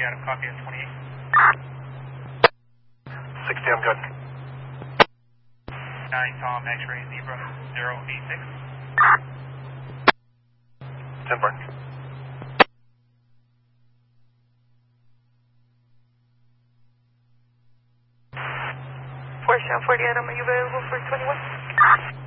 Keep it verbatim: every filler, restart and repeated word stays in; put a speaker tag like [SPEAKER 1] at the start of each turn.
[SPEAKER 1] Adam, copy at twenty-eight.
[SPEAKER 2] sixty, I'm good.
[SPEAKER 1] nine Tom, X-ray, Zebra, zero eight six.
[SPEAKER 2] ten burn.
[SPEAKER 3] four Sean forty Adam, are you available for twenty-one?